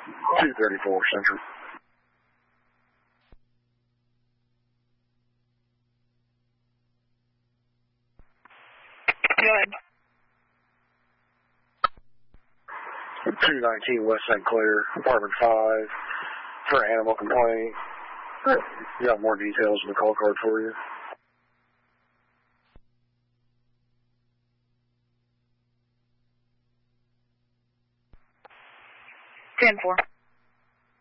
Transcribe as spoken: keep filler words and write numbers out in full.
two thirty-four Central. Go ahead. two nineteen West Saint Clair, apartment five, for animal complaint. Got more details in the call card for you. ten four.